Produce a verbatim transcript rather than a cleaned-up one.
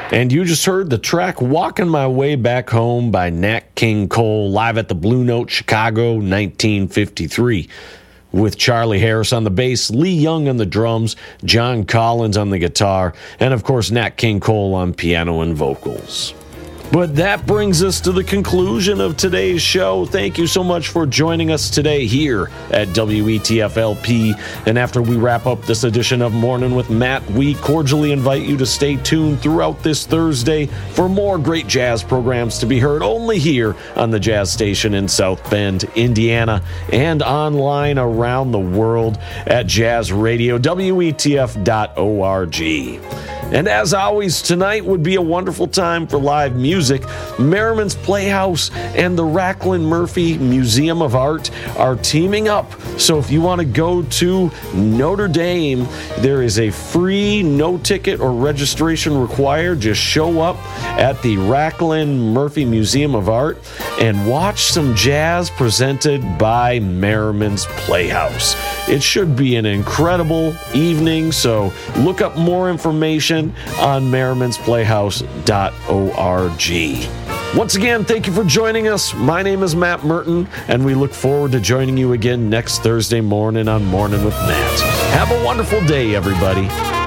And you just heard the track Walking My Way Back Home by Nat King Cole, live at the Blue Note Chicago, nineteen fifty-three. With Charlie Harris on the bass, Lee Young on the drums, John Collins on the guitar, and of course Nat King Cole on piano and vocals. But that brings us to the conclusion of today's show. Thank you so much for joining us today here at W E T F L P. And after we wrap up this edition of Morning with Matt, we cordially invite you to stay tuned throughout this Thursday for more great jazz programs to be heard only here on the Jazz Station in South Bend, Indiana, and online around the world at jazz radio W E T F dot org. And as always, tonight would be a wonderful time for live music. Merriman's Playhouse and the Racklin Murphy Museum of Art are teaming up. So if you want to go to Notre Dame, there is a free, no ticket or registration required. Just show up at the Racklin Murphy Museum of Art and watch some jazz presented by Merriman's Playhouse. It should be an incredible evening, so look up more information on merrimans playhouse dot org. Once again, thank you for joining us. My name is Matt Merton, and we look forward to joining you again next Thursday morning on Morning with Matt. Have a wonderful day, everybody.